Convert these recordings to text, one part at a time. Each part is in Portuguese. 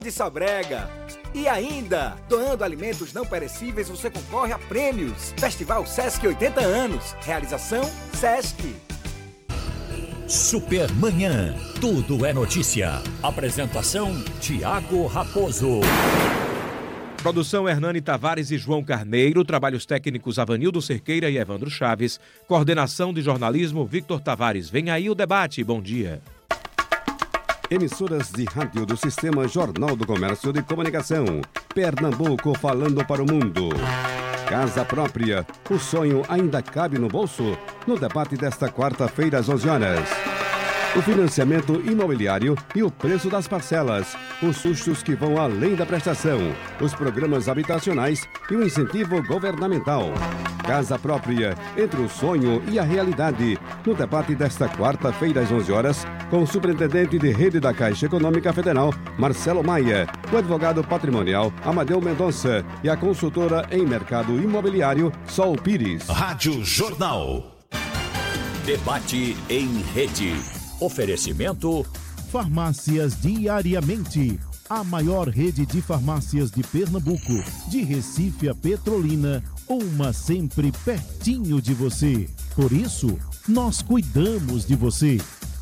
de Sabrega. E ainda, doando alimentos não perecíveis, você concorre a prêmios. Festival Sesc 80 anos. Realização Sesc. Supermanhã. Tudo é notícia. Apresentação Tiago Raposo. Produção Hernani Tavares e João Carneiro. Trabalhos técnicos Avanildo Cerqueira e Evandro Chaves. Coordenação de jornalismo Victor Tavares. Vem aí o debate. Bom dia. Emissoras de rádio do Sistema Jornal do Comércio de Comunicação. Pernambuco falando para o mundo. Casa própria. O sonho ainda cabe no bolso? No debate desta quarta-feira às 11 horas. O financiamento imobiliário e o preço das parcelas. Os sustos que vão além da prestação. Os programas habitacionais e o incentivo governamental. Casa própria, entre o sonho e a realidade. No debate desta quarta-feira às 11 horas, com o superintendente de rede da Caixa Econômica Federal, Marcelo Maia, o advogado patrimonial Amadeu Mendonça e a consultora em mercado imobiliário, Sol Pires. Rádio Jornal. Debate em rede. Oferecimento Farmácias Diariamente, a maior rede de farmácias de Pernambuco, de Recife a Petrolina, uma sempre pertinho de você. Por isso, nós cuidamos de você.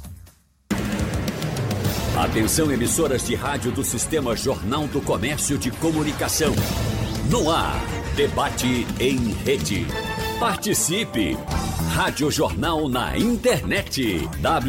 Atenção, emissoras de rádio do Sistema Jornal do Comércio de Comunicação. No ar, debate em rede. Participe! Rádio Jornal na internet.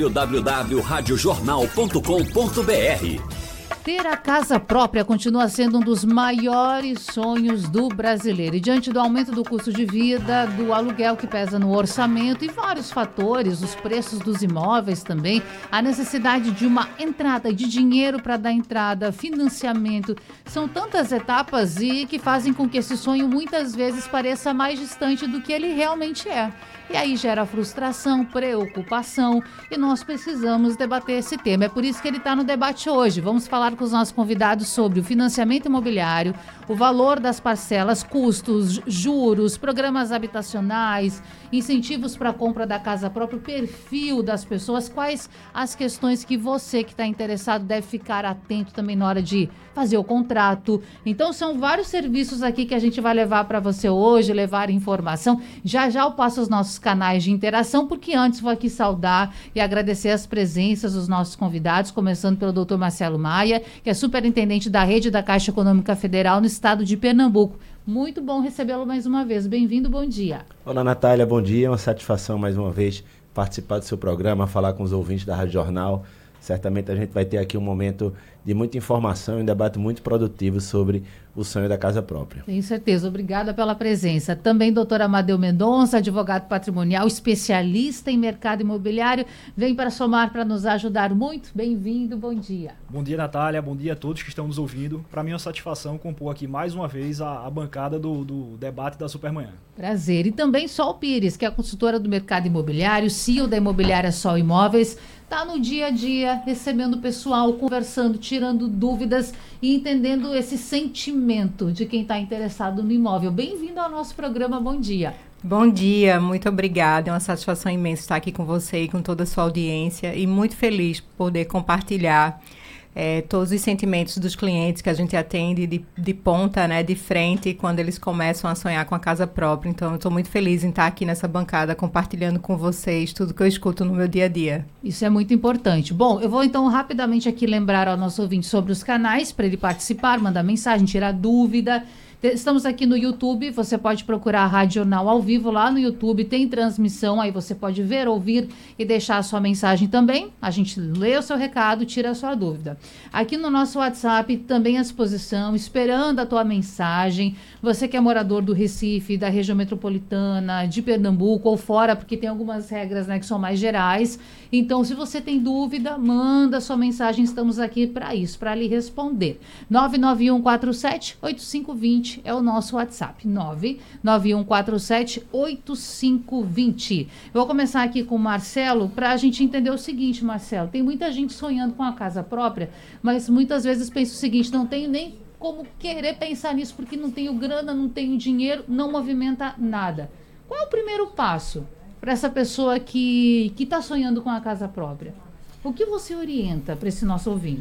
www.radiojornal.com.br. Ter a casa própria continua sendo um dos maiores sonhos do brasileiro. E diante do aumento do custo de vida, do aluguel que pesa no orçamento e vários fatores, os preços dos imóveis também, a necessidade de uma entrada de dinheiro para dar entrada, financiamento, são tantas etapas e que fazem com que esse sonho muitas vezes pareça mais distante do que ele realmente é. E aí gera frustração, preocupação e nós precisamos debater esse tema. É por isso que ele está no debate hoje. Vamos falar com os nossos convidados sobre o financiamento imobiliário, o valor das parcelas, custos, juros, programas habitacionais, incentivos para a compra da casa própria, o perfil das pessoas, quais as questões que você que está interessado deve ficar atento também na hora de fazer o contrato. Então são vários serviços aqui que a gente vai levar para você hoje, levar informação. Já eu passo os nossos canais de interação, porque antes vou aqui saudar e agradecer as presenças dos nossos convidados, começando pelo Dr. Marcelo Maia, que é superintendente da rede da Caixa Econômica Federal no estado de Pernambuco. Muito bom recebê-lo mais uma vez. Bem-vindo, bom dia. Olá, Natália, bom dia. É uma satisfação mais uma vez participar do seu programa, falar com os ouvintes da Rádio Jornal. Certamente a gente vai ter aqui um momento de muita informação e um debate muito produtivo sobre o sonho da casa própria. Tenho certeza. Obrigada pela presença. Também doutor Amadeu Mendonça, advogado patrimonial, especialista em mercado imobiliário, vem para somar, para nos ajudar muito. Bem-vindo, bom dia. Bom dia, Natália. Bom dia a todos que estão nos ouvindo. Para mim é uma satisfação compor aqui mais uma vez a bancada do debate da Supermanhã. Prazer. E também Sol Pires, que é a consultora do mercado imobiliário, CEO da imobiliária Sol Imóveis, está no dia a dia, recebendo o pessoal, conversando, tirando dúvidas e entendendo esse sentimento de quem está interessado no imóvel. Bem-vindo ao nosso programa, bom dia. Bom dia, muito obrigada. É uma satisfação imensa estar aqui com você e com toda a sua audiência e muito feliz por poder compartilhar todos os sentimentos dos clientes que a gente atende de ponta, né, de frente, quando eles começam a sonhar com a casa própria. Então, eu estou muito feliz em estar aqui nessa bancada, compartilhando com vocês tudo que eu escuto no meu dia a dia. Isso é muito importante. Bom, eu vou então rapidamente aqui lembrar ao nosso ouvinte sobre os canais para ele participar, mandar mensagem, tirar dúvida. Estamos aqui no YouTube, você pode procurar a Rádio Jornal ao vivo lá no YouTube, tem transmissão, aí você pode ver, ouvir e deixar a sua mensagem também. A gente lê o seu recado, tira a sua dúvida. Aqui no nosso WhatsApp também à disposição, esperando a tua mensagem. Você que é morador do Recife, da região metropolitana, de Pernambuco ou fora, porque tem algumas regras, né, que são mais gerais. Então, se você tem dúvida, manda sua mensagem, estamos aqui para isso, para lhe responder. 99147-8520 é o nosso WhatsApp, 99147-8520. Eu vou começar aqui com o Marcelo, para a gente entender o seguinte, Marcelo, tem muita gente sonhando com a casa própria, mas muitas vezes pensa o seguinte, não tenho nem como querer pensar nisso, porque não tenho grana, não tenho dinheiro, não movimenta nada. Qual é o primeiro passo para essa pessoa que está sonhando com a casa própria? O que você orienta para esse nosso ouvinte?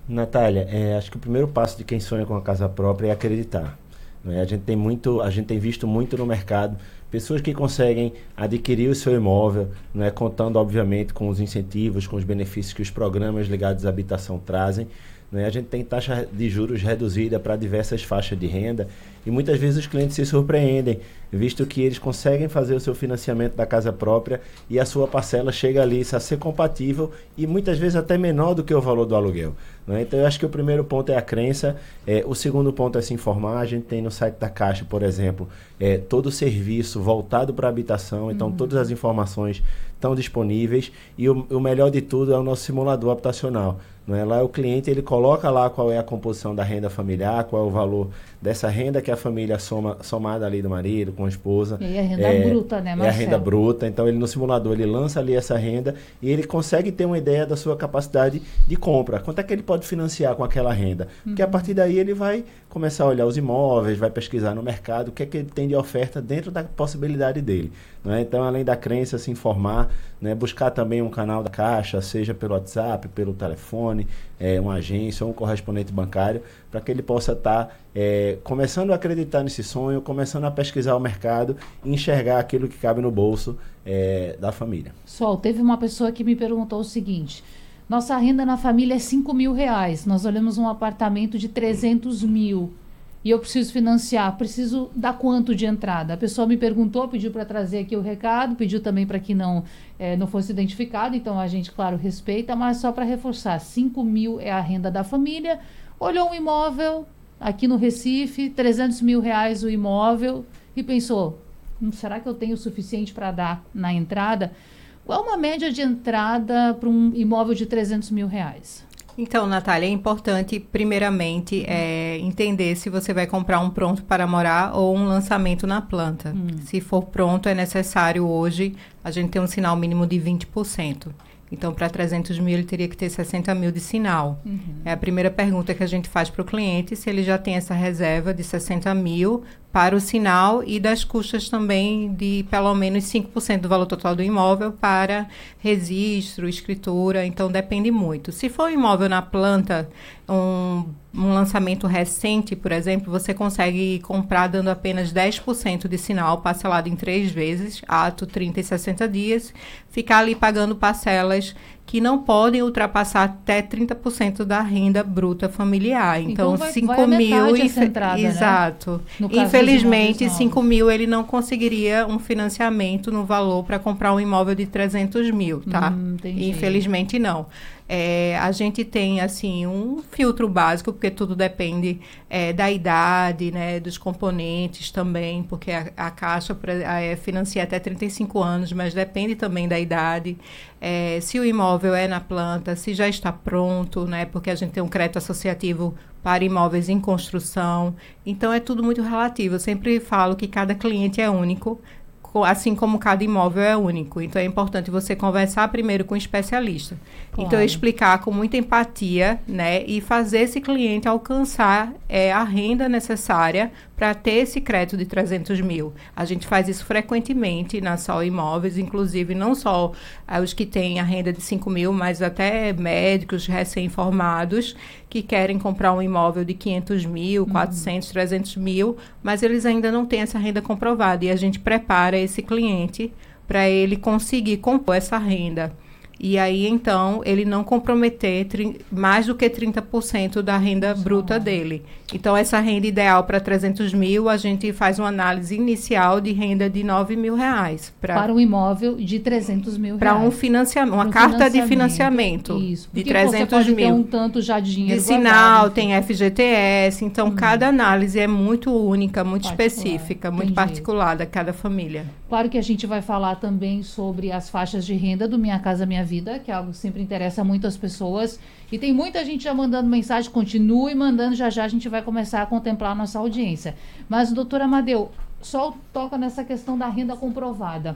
Natália, acho que o primeiro passo de quem sonha com a casa própria é acreditar. Né? A gente tem visto muito no mercado pessoas que conseguem adquirir o seu imóvel, né, contando obviamente com os incentivos, com os benefícios que os programas ligados à habitação trazem. Né? A gente tem taxa de juros reduzida para diversas faixas de renda e muitas vezes os clientes se surpreendem, visto que eles conseguem fazer o seu financiamento da casa própria e a sua parcela chega ali a ser compatível e muitas vezes até menor do que o valor do aluguel. Né? Então eu acho que o primeiro ponto é a crença, o segundo ponto é se informar. A gente tem no site da Caixa, por exemplo, todo o serviço voltado para a habitação, então todas as informações estão disponíveis e o melhor de tudo é o nosso simulador habitacional. Né? Lá o cliente ele coloca lá qual é a composição da renda familiar, qual é o valor dessa renda que a família somada ali do marido, com a esposa. E aí a renda bruta, né, Marcelo? É a renda bruta, então ele no simulador ele lança ali essa renda e ele consegue ter uma ideia da sua capacidade de compra. Quanto é que ele pode financiar com aquela renda? Porque a partir daí ele vai começar a olhar os imóveis, vai pesquisar no mercado o que é que ele tem de oferta dentro da possibilidade dele. Né? Então, além da crença, se informar, né? Buscar também um canal da Caixa, seja pelo WhatsApp, pelo telefone, uma agência ou um correspondente bancário, para que ele possa estar começando a acreditar nesse sonho, começando a pesquisar o mercado e enxergar aquilo que cabe no bolso da família. Sol, teve uma pessoa que me perguntou o seguinte: nossa renda na família é R$5.000, nós olhamos um apartamento de 300 mil e eu preciso financiar, preciso dar quanto de entrada? A pessoa me perguntou, pediu para trazer aqui o recado, pediu também para que não fosse identificado, então a gente, claro, respeita, mas só para reforçar, 5 mil é a renda da família, olhou um imóvel aqui no Recife, R$300 mil o imóvel e pensou, será que eu tenho o suficiente para dar na entrada? Qual é uma média de entrada para um imóvel de R$300 mil? Então, Natália, é importante, primeiramente, entender se você vai comprar um pronto para morar ou um lançamento na planta. Se for pronto, é necessário hoje a gente ter um sinal mínimo de 20%. Então, para 300 mil, ele teria que ter 60 mil de sinal. É a primeira pergunta que a gente faz para o cliente, se ele já tem essa reserva de 60 mil para o sinal e das custas também de pelo menos 5% do valor total do imóvel para registro, escritura. Então, depende muito. Se for um imóvel na planta, um lançamento recente, por exemplo, você consegue comprar dando apenas 10% de sinal, parcelado em 3 vezes, ato 30 e 60 dias, ficar ali pagando parcelas que não podem ultrapassar até 30% da renda bruta familiar. Então 5 mil... Entrada, exato. Né? Infelizmente, 5 mil ele não conseguiria um financiamento no valor para comprar um imóvel de 300 mil, tá? Infelizmente, não. A gente tem, assim, um filtro básico, porque tudo depende da idade, né, dos componentes também, porque a Caixa financia até 35 anos, mas depende também da idade. Se o imóvel é na planta, se já está pronto, né, porque a gente tem um crédito associativo para imóveis em construção. Então, é tudo muito relativo. Eu sempre falo que cada cliente é único, assim como cada imóvel é único. Então, é importante você conversar primeiro com o especialista. Claro. Então, explicar com muita empatia, né? E fazer esse cliente alcançar a renda necessária para ter esse crédito de 300 mil. A gente faz isso frequentemente na Sol Imóveis, inclusive não só os que têm a renda de 5 mil, mas até médicos recém-formados que querem comprar um imóvel de 500 mil, 400, 300 mil, mas eles ainda não têm essa renda comprovada. E a gente prepara esse cliente para ele conseguir compor essa renda. E aí, então, ele não comprometer mais do que 30% da renda bruta dele. Então, essa renda ideal para 300 mil, a gente faz uma análise inicial de renda de R$9 mil. Para um imóvel de 300 mil. Para um financiamento, uma carta de financiamento. Isso. De 300 você pode mil. Ter um tanto já de dinheiro de sinal, tem FGTS. Então, cada análise é muito única, muito específica, muito particular da cada família. Claro que a gente vai falar também sobre as faixas de renda do Minha Casa Minha Vida, que é algo que sempre interessa muito as pessoas. E tem muita gente já mandando mensagem, continue mandando, já a gente vai começar a contemplar a nossa audiência. Mas, doutor Amadeu, só toca nessa questão da renda comprovada.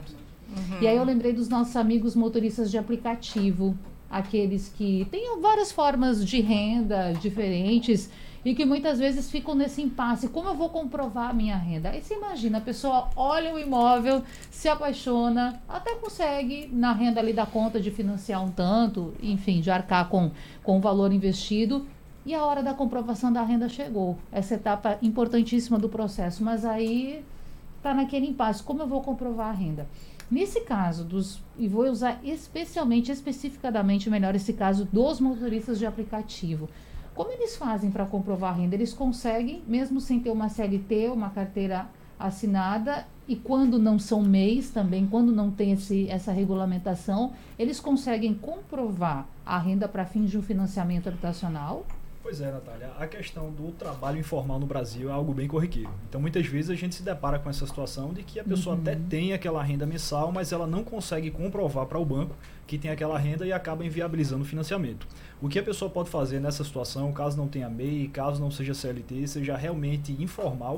E aí eu lembrei dos nossos amigos motoristas de aplicativo, aqueles que têm várias formas de renda diferentes e que muitas vezes ficam nesse impasse. Como eu vou comprovar a minha renda? Aí você imagina, a pessoa olha o imóvel, se apaixona, até consegue na renda ali da conta de financiar um tanto, enfim, de arcar com o valor investido, e a hora da comprovação da renda chegou. Essa etapa importantíssima do processo, mas aí está naquele impasse. Como eu vou comprovar a renda? Nesse caso, e vou usar especificadamente melhor esse caso dos motoristas de aplicativo. Como eles fazem para comprovar a renda? Eles conseguem, mesmo sem ter uma CLT, uma carteira assinada, e quando não são MEIs também, quando não tem essa regulamentação, eles conseguem comprovar a renda para fins de um financiamento habitacional? Pois é, Natália, a questão do trabalho informal no Brasil é algo bem corriqueiro. Então, muitas vezes a gente se depara com essa situação de que a pessoa até tem aquela renda mensal, mas ela não consegue comprovar para o banco que tem aquela renda e acaba inviabilizando o financiamento. O que a pessoa pode fazer nessa situação, caso não tenha MEI, caso não seja CLT, seja realmente informal,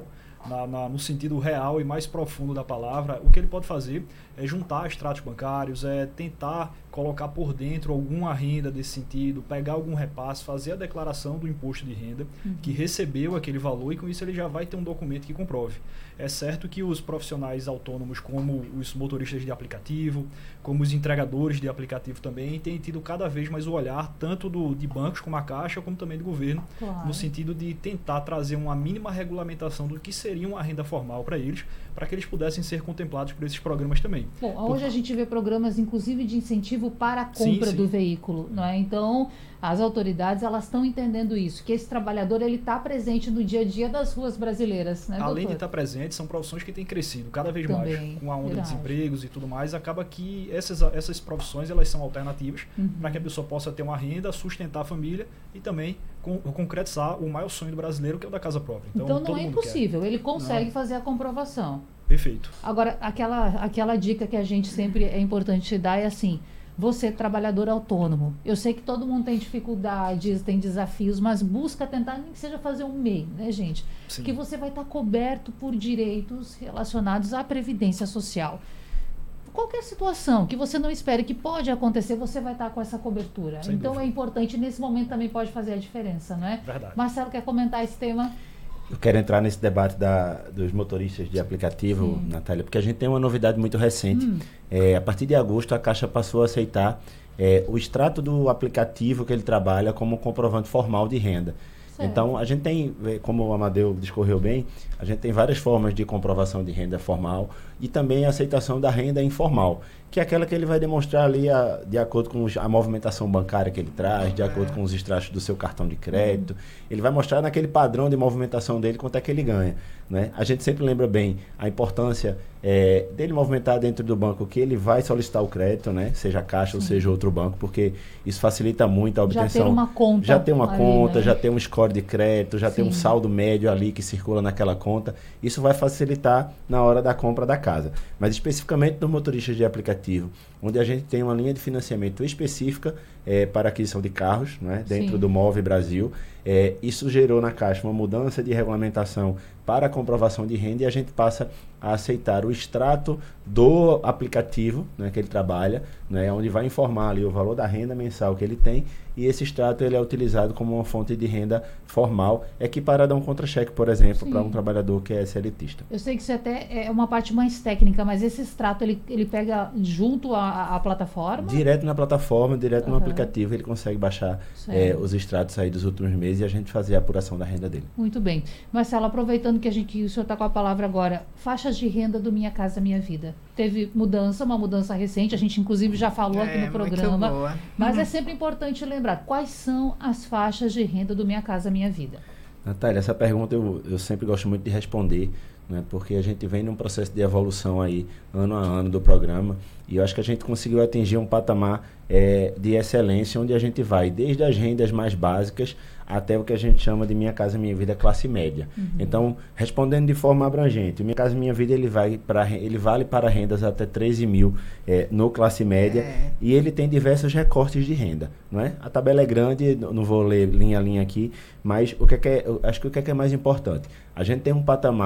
no sentido real e mais profundo da palavra, o que ele pode fazer é juntar extratos bancários, é tentar colocar por dentro alguma renda desse sentido, pegar algum repasse, fazer a declaração do imposto de renda que recebeu aquele valor, e com isso ele já vai ter um documento que comprove. É certo que os profissionais autônomos, como os motoristas de aplicativo, como os entregadores de aplicativo também, têm tido cada vez mais o olhar tanto de bancos como a Caixa, como também do governo, no sentido de tentar trazer uma mínima regulamentação do que seria uma renda formal para eles, para que eles pudessem ser contemplados por esses programas também. Bom, hoje a gente vê programas, inclusive, de incentivo para a compra do veículo, não é? Então, as autoridades, elas estão entendendo isso, que esse trabalhador, ele está presente no dia a dia das ruas brasileiras, né, Além de estar presente, são profissões que têm crescido cada vez mais, com a onda de desempregos e tudo mais, acaba que essas profissões, elas são alternativas para que a pessoa possa ter uma renda, sustentar a família e também concretizar o maior sonho do brasileiro, que é o da casa própria. Então não é impossível, ele consegue fazer a comprovação. Perfeito. Agora, aquela dica que a gente sempre é importante dar é assim: você, trabalhador autônomo, eu sei que todo mundo tem dificuldades, tem desafios, mas busca tentar, nem que seja fazer um MEI, né, gente? Sim. Que você vai estar coberto por direitos relacionados à Previdência Social. Qualquer situação que você não espere que pode acontecer, você vai estar com essa cobertura. Sem então dúvida. é importante, nesse momento também pode fazer a diferença, não é? Verdade. Marcelo, quer comentar esse tema? Eu quero entrar nesse debate dos motoristas de aplicativo, Natália, porque a gente tem uma novidade muito recente. A partir de agosto, a Caixa passou a aceitar o extrato do aplicativo que ele trabalha como comprovante formal de renda. Certo. Então, a gente tem, como o Amadeu discorreu bem, a gente tem várias formas de comprovação de renda formal e também a aceitação da renda informal, que é aquela que ele vai demonstrar ali de acordo com a movimentação bancária que ele traz, de acordo com os extratos do seu cartão de crédito. Ele vai mostrar naquele padrão de movimentação dele quanto é que ele ganha, né? A gente sempre lembra bem a importância dele movimentar dentro do banco que ele vai solicitar o crédito, né? Seja a Caixa ou seja outro banco, porque isso facilita muito a obtenção. Já ter uma conta. Já ter uma ali, conta, né? já ter um score de crédito, já ter um saldo médio ali que circula naquela conta. Isso vai facilitar na hora da compra da casa. Mas especificamente nos motoristas de aplicativo, onde a gente tem uma linha de financiamento específica para aquisição de carros, né, dentro do Move Brasil. Isso gerou na Caixa uma mudança de regulamentação para a comprovação de renda, e a gente passa a aceitar o extrato do aplicativo, né, que ele trabalha, né, onde vai informar ali o valor da renda mensal que ele tem, e esse extrato ele é utilizado como uma fonte de renda formal, equiparada a um contra-cheque, por exemplo, para um trabalhador que é CLTista. Eu sei que isso até é uma parte mais técnica, mas esse extrato ele pega junto à plataforma? Direto na plataforma, direto no aplicativo, ele consegue baixar os extratos aí dos últimos meses e a gente fazer a apuração da renda dele. Muito bem. Marcelo, aproveitando que o senhor está com a palavra agora, faixas de renda do Minha Casa Minha Vida. Teve uma mudança recente, a gente inclusive já falou aqui no programa, muito boa. Mas é sempre importante lembrar, quais são as faixas de renda do Minha Casa Minha Vida? Natália, essa pergunta eu sempre gosto muito de responder, né, porque a gente vem num processo de evolução aí, ano a ano do programa, e eu acho que a gente conseguiu atingir um patamar de excelência, onde a gente vai desde as rendas mais básicas até o que a gente chama de Minha Casa Minha Vida classe média. Então, respondendo de forma abrangente, o Minha Casa Minha Vida ele vale para rendas até 13 mil no classe média, e ele tem diversos recortes de renda, não é? A tabela é grande, não vou ler linha a linha aqui, mas acho que o que é mais importante? A gente tem um patamar inicial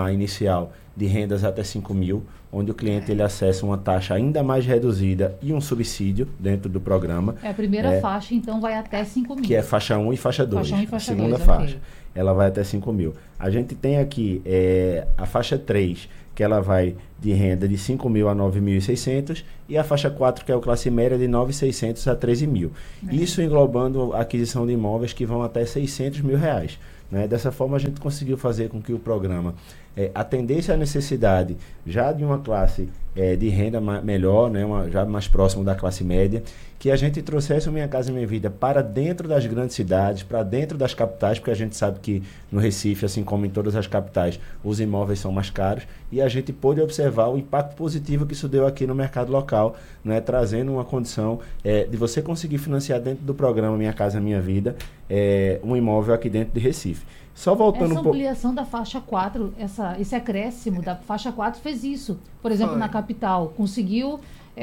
especial de rendas até 5 mil, onde o cliente ele acessa uma taxa ainda mais reduzida e um subsídio dentro do programa. A primeira faixa, então, vai até 5 mil. Que é faixa 1 e faixa 2. Faixa 1 e faixa a segunda 2, faixa. okay. Ela vai até 5 mil. A gente tem aqui a faixa 3, que ela vai de renda de 5 mil a 9.600, e a faixa 4, que é o classe média, de 9.600 a 13 mil. Isso englobando a aquisição de imóveis que vão até 600 mil reais. Né? Dessa forma, a gente conseguiu fazer com que o programa atendesse à necessidade já de uma classe de renda melhor, né? Já mais próximo da classe média, que a gente trouxesse o Minha Casa Minha Vida para dentro das grandes cidades, para dentro das capitais, porque a gente sabe que no Recife, assim como em todas as capitais, os imóveis são mais caros, e a gente pôde observar o impacto positivo que isso deu aqui no mercado local, né? Trazendo uma condição de você conseguir financiar dentro do programa Minha Casa Minha Vida um imóvel aqui dentro de Recife. Só voltando essa ampliação da faixa 4, esse acréscimo da faixa 4 fez isso. Por exemplo, na capital, conseguiu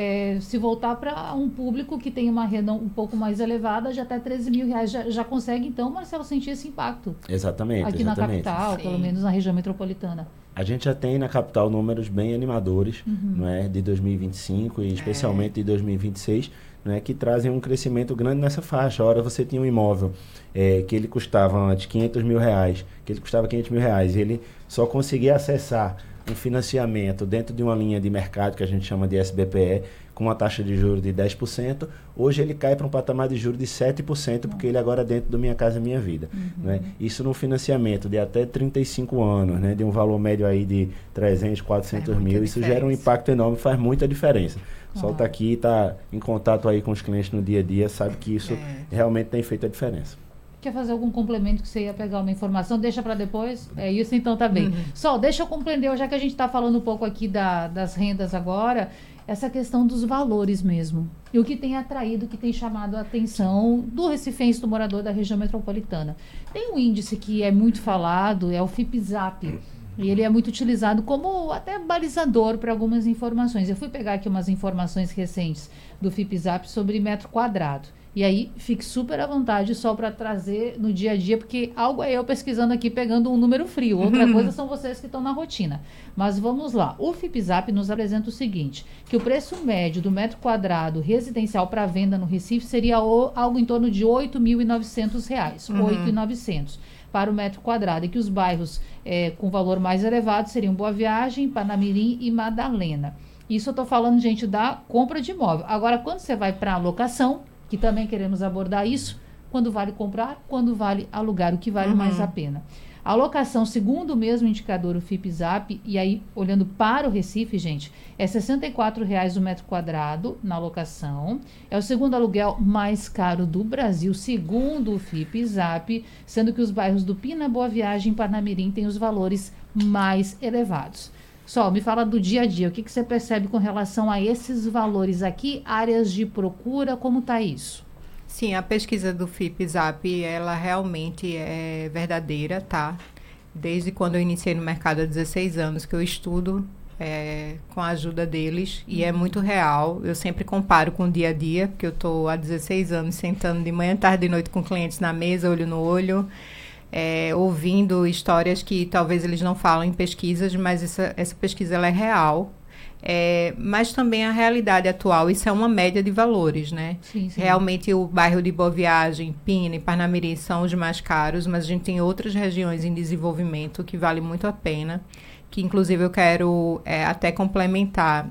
se voltar para um público que tem uma renda um pouco mais elevada, de até 13 mil reais. Já consegue, então, Marcelo, sentir esse impacto. Exatamente. Aqui na capital, pelo menos na região metropolitana. A gente já tem na capital números bem animadores, não é, de 2025 e especialmente de 2026, né, que trazem um crescimento grande nessa faixa. Ora, você tinha um imóvel que ele custava antes 500 mil reais, que ele custava 500 mil reais, e ele só conseguia acessar um financiamento dentro de uma linha de mercado que a gente chama de SBPE, com uma taxa de juros de 10%, hoje ele cai para um patamar de juros de 7%, porque ele agora é dentro do Minha Casa Minha Vida. Né? Isso no financiamento de até 35 anos, né? De um valor médio aí de 300, 400 mil, isso gera um impacto enorme, faz muita diferença. O pessoal está aqui, está em contato aí com os clientes no dia a dia, sabe que isso realmente tem feito a diferença. Quer fazer algum complemento que você ia pegar uma informação? Deixa para depois? É isso, então tá bem. Só, deixa eu compreender, já que a gente está falando um pouco aqui das rendas agora, essa questão dos valores mesmo. E o que tem atraído, o que tem chamado a atenção do recifense, do morador da região metropolitana. Tem um índice que é muito falado, é o FIPZAP. E ele é muito utilizado como até balizador para algumas informações. Eu fui pegar aqui umas informações recentes do FIPZAP sobre metro quadrado. E aí, fique super à vontade só para trazer no dia a dia, porque algo é eu pesquisando aqui, pegando um número frio. Outra coisa são vocês que estão na rotina. Mas vamos lá. O FIPZAP nos apresenta o seguinte, que o preço médio do metro quadrado residencial para venda no Recife seria algo em torno de R$ 8.900, R$ 8.900 para o metro quadrado. E que os bairros com valor mais elevado seriam Boa Viagem, Panamirim e Madalena. Isso eu estou falando, gente, da compra de imóvel. Agora, quando você vai para a locação, que também queremos abordar isso, quando vale comprar, quando vale alugar, o que vale mais a pena. A locação, segundo o mesmo indicador, o FIPZAP, e aí olhando para o Recife, gente, é R$ 64,00 o metro quadrado na locação. É o segundo aluguel mais caro do Brasil, segundo o FIPZAP, sendo que os bairros do Pina, Boa Viagem e Parnamirim têm os valores mais elevados. Só, me fala do dia a dia, o que você percebe com relação a esses valores aqui, áreas de procura, como está isso? Sim, a pesquisa do FIPZAP, ela realmente é verdadeira, tá? Desde quando eu iniciei no mercado há 16 anos que eu estudo com a ajuda deles, e é muito real. Eu sempre comparo com o dia a dia, porque eu estou há 16 anos sentando de manhã, tarde e noite com clientes na mesa, olho no olho, ouvindo histórias que talvez eles não falam em pesquisas, mas essa pesquisa ela é real. Mas também a realidade atual, isso é uma média de valores, né? Sim. Realmente o bairro de Boa Viagem, Pina e Parnamirim são os mais caros, mas a gente tem outras regiões em desenvolvimento que vale muito a pena, que inclusive eu quero até complementar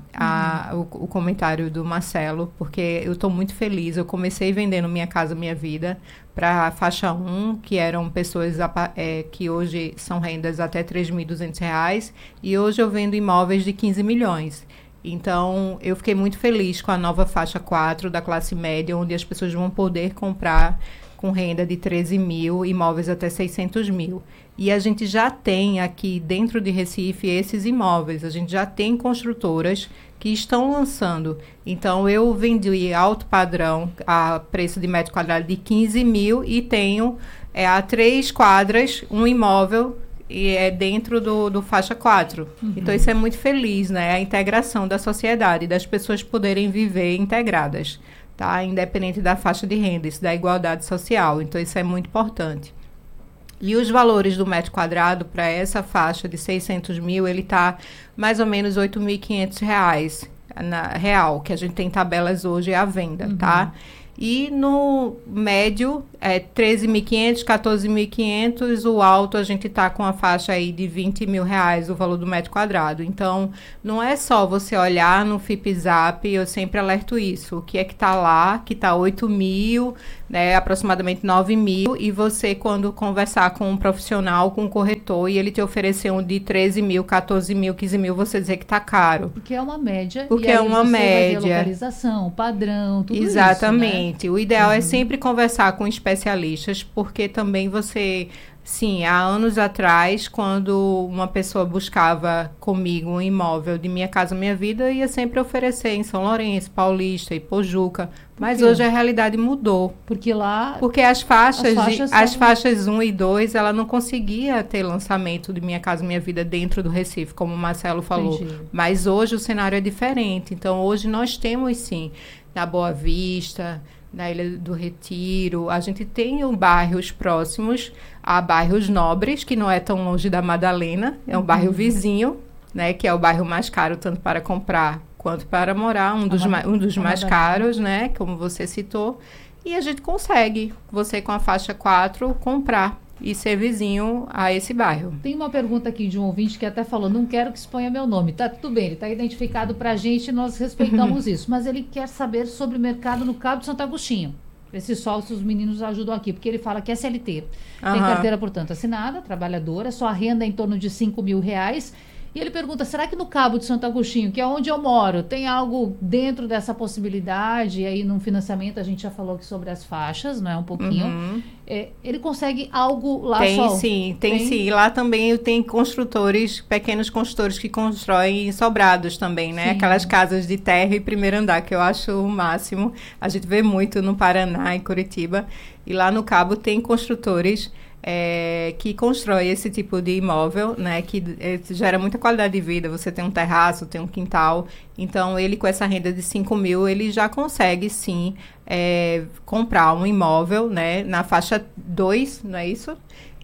o comentário do Marcelo, porque eu estou muito feliz. Eu comecei vendendo Minha Casa Minha Vida para a faixa 1, que eram pessoas que hoje são rendas até R$ 3.200, e hoje eu vendo imóveis de 15 milhões. Então, eu fiquei muito feliz com a nova faixa 4 da classe média, onde as pessoas vão poder comprar com renda de 13 mil, imóveis até 600 mil. E a gente já tem aqui dentro de Recife esses imóveis, a gente já tem construtoras que estão lançando. Então, eu vendi alto padrão a preço de metro quadrado de 15 mil e tenho a 3 quadras, um imóvel e é dentro do faixa 4. Então, isso é muito feliz, né? A integração da sociedade, das pessoas poderem viver integradas, tá? Independente da faixa de renda, isso da igualdade social. Então, isso é muito importante. E os valores do metro quadrado para essa faixa de 600 mil, ele está mais ou menos R$ 8.500 na real, que a gente tem tabelas hoje à venda, tá? E no médio é 13.500, 14.500, o alto a gente tá com a faixa aí de R$20.000 o valor do metro quadrado. Então, não é só você olhar no FIPZAP, eu sempre alerto isso, o que é que tá lá, que tá 8.000, né, aproximadamente 9.000, e você quando conversar com um profissional, com um corretor, e ele te oferecer um de 13.000, 14.000, 15.000, você dizer que tá caro. Porque é uma média. Porque e aí é uma você média. Vai ver localização, padrão, tudo Exatamente. isso, né? O ideal é sempre conversar com especialistas, porque também você... Sim, há anos atrás, quando uma pessoa buscava comigo um imóvel de Minha Casa Minha Vida, ia sempre oferecer em São Lourenço, Paulista, Ipojuca. Mas hoje a realidade mudou. Porque lá... Porque as faixas 1 e 2, ela não conseguia ter lançamento de Minha Casa Minha Vida dentro do Recife, como o Marcelo falou. Entendi. Mas hoje o cenário é diferente. Então, hoje nós temos, sim, na Boa Vista, na Ilha do Retiro, a gente tem bairros próximos a bairros nobres, que não é tão longe da Madalena, é um bairro vizinho, né, que é o bairro mais caro tanto para comprar quanto para morar, um dos mais caros, né, como você citou, e a gente consegue, você com a faixa 4, comprar e ser vizinho a esse bairro. Tem uma pergunta aqui de um ouvinte que até falou, não quero que exponha meu nome. Tá tudo bem, ele está identificado para a gente, nós respeitamos isso. Mas ele quer saber sobre o mercado no Cabo de Santo Agostinho. Esses sócios, os meninos ajudam aqui, porque ele fala que é CLT. Tem carteira, portanto, assinada, trabalhadora, sua renda é em torno de R$5.000. E ele pergunta, será que no Cabo de Santo Agostinho, que é onde eu moro, tem algo dentro dessa possibilidade? E aí, num financiamento, a gente já falou aqui sobre as faixas, não é? Um pouquinho. Ele consegue algo lá tem, só? Tem sim. Lá também tem construtores, pequenos construtores que constroem sobrados também, né? Sim. Aquelas casas de terra e primeiro andar, que eu acho o máximo. A gente vê muito no Paraná, em Curitiba. E lá no Cabo tem construtores... que constrói esse tipo de imóvel, né, que gera muita qualidade de vida. Você tem um terraço, tem um quintal, então ele com essa renda de 5.000, ele já consegue sim comprar um imóvel, né, na faixa 2, não é isso?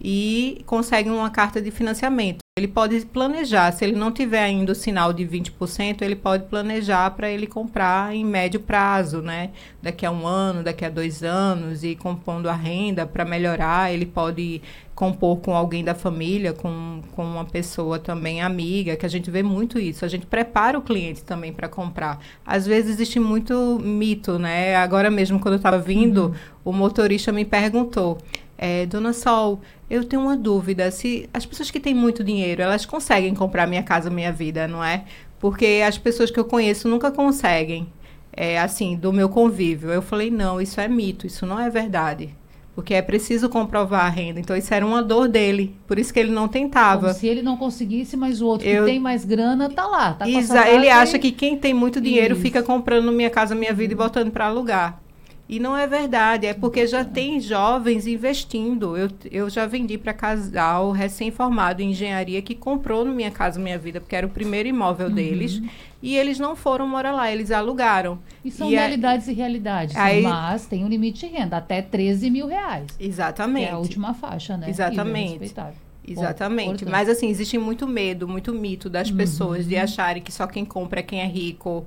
E consegue uma carta de financiamento. Ele pode planejar, se ele não tiver ainda o sinal de 20%, ele pode planejar para ele comprar em médio prazo, né? Daqui a 1 ano, daqui a 2 anos, e compondo a renda para melhorar. Ele pode compor com alguém da família, com uma pessoa também amiga, que a gente vê muito isso. A gente prepara o cliente também para comprar. Às vezes existe muito mito, né? Agora mesmo, quando eu estava vindo, o motorista me perguntou, Dona Sol, eu tenho uma dúvida, se as pessoas que têm muito dinheiro, elas conseguem comprar Minha Casa Minha Vida, não é? Porque as pessoas que eu conheço nunca conseguem, assim, do meu convívio. Eu falei, não, isso é mito, isso não é verdade. Porque é preciso comprovar a renda. Então, isso era uma dor dele. Por isso que ele não tentava. Como se ele não conseguisse, mas o outro que tem mais grana tá lá. Tá ele acha que quem tem muito dinheiro fica comprando Minha Casa Minha Vida e botando para alugar. E não é verdade, é porque já tem jovens investindo. Eu já vendi para casal recém-formado em engenharia que comprou no Minha Casa Minha Vida, porque era o primeiro imóvel deles, e eles não foram morar lá, eles alugaram. E são realidades e realidades, mas tem um limite de renda, até R$13.000. Exatamente. Que é a última faixa, né? Exatamente. Exatamente, mas assim, existe muito medo, muito mito das pessoas de acharem que só quem compra é quem é rico,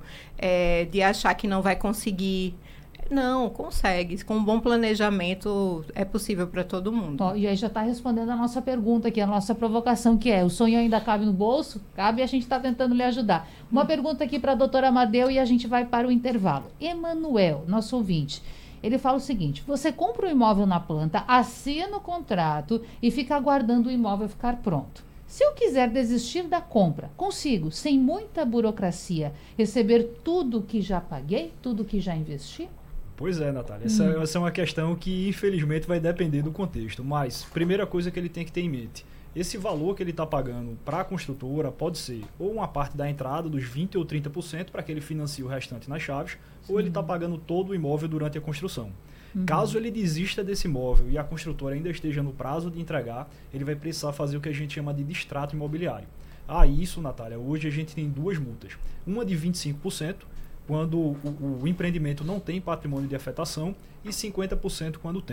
de achar que não vai conseguir. Não, consegue. Com um bom planejamento é possível para todo mundo. E aí já está respondendo a nossa pergunta aqui, a nossa provocação, que é: o sonho ainda cabe no bolso? Cabe, e a gente está tentando lhe ajudar. Uma pergunta aqui para a doutora Amadeu e a gente vai para o intervalo. Emanuel, nosso ouvinte, ele fala o seguinte: você compra um imóvel na planta, assina o contrato e fica aguardando o imóvel ficar pronto. Se eu quiser desistir da compra, consigo, sem muita burocracia, receber tudo que já paguei, tudo que já investi? Pois é, Natália. Essa é uma questão que, infelizmente, vai depender do contexto. Mas, primeira coisa que ele tem que ter em mente, esse valor que ele está pagando para a construtora pode ser ou uma parte da entrada, dos 20% ou 30%, para que ele financie o restante nas chaves, ou ele está pagando todo o imóvel durante a construção. Caso ele desista desse imóvel e a construtora ainda esteja no prazo de entregar, ele vai precisar fazer o que a gente chama de distrato imobiliário. Isso, Natália, hoje a gente tem 2 multas. Uma de 25%, quando o empreendimento não tem patrimônio de afetação, e 50% quando tem.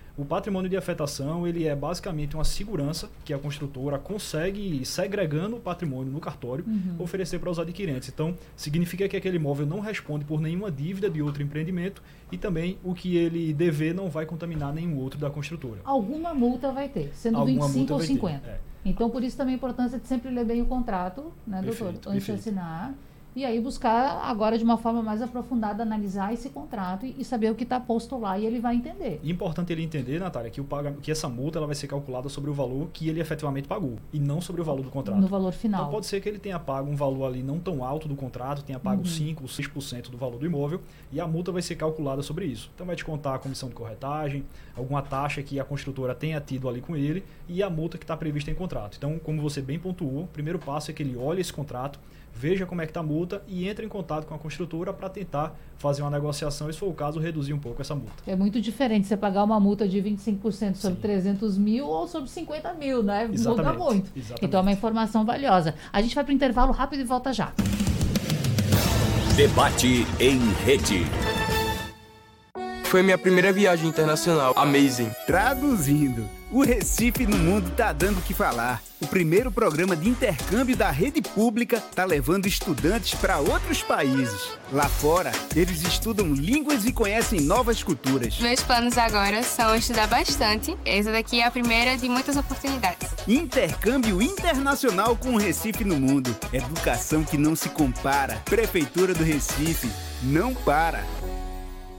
O patrimônio de afetação, ele é basicamente uma segurança que a construtora consegue, segregando o patrimônio no cartório, oferecer para os adquirentes. Então, significa que aquele imóvel não responde por nenhuma dívida de outro empreendimento e também o que ele dever não vai contaminar nenhum outro da construtora. Alguma multa vai ter, sendo Alguma 25 ou 50. É. Então, por isso também a importância de sempre ler bem o contrato, né, doutor? Antes de assinar. E aí buscar agora de uma forma mais aprofundada, analisar esse contrato e saber o que está posto lá e ele vai entender. E importante ele entender, Natália, que essa multa ela vai ser calculada sobre o valor que ele efetivamente pagou e não sobre o valor do contrato. No valor final. Então pode ser que ele tenha pago um valor ali não tão alto do contrato, tenha pago 5 ou 6% do valor do imóvel e a multa vai ser calculada sobre isso. Então vai descontar a comissão de corretagem, alguma taxa que a construtora tenha tido ali com ele e a multa que está prevista em contrato. Então, como você bem pontuou, o primeiro passo é que ele olhe esse contrato, veja como é que está a multa e entre em contato com a construtora para tentar fazer uma negociação e, se for o caso, reduzir um pouco essa multa. É muito diferente você pagar uma multa de 25% sobre 300 mil ou sobre 50 mil, né? Muda muito. Exatamente. Então é uma informação valiosa. A gente vai para o intervalo rápido e volta já. Debate em rede. Foi minha primeira viagem internacional. Amazing. Traduzindo, o Recife no Mundo tá dando o que falar. O primeiro programa de intercâmbio da rede pública tá levando estudantes para outros países. Lá fora, eles estudam línguas e conhecem novas culturas. Meus planos agora são estudar bastante. Essa daqui é a primeira de muitas oportunidades. Intercâmbio internacional com o Recife no Mundo. Educação que não se compara. Prefeitura do Recife, não para.